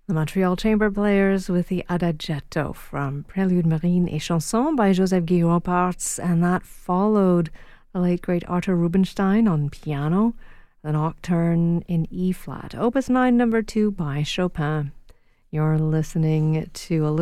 The Montreal Chamber Players with the Adagietto from Prélude Marine et Chanson by Joseph Guillaume Parts, and that followed the late great Arthur Rubinstein on piano, the Nocturne in E-flat, Opus 9 No. 2 by Chopin. You're listening to a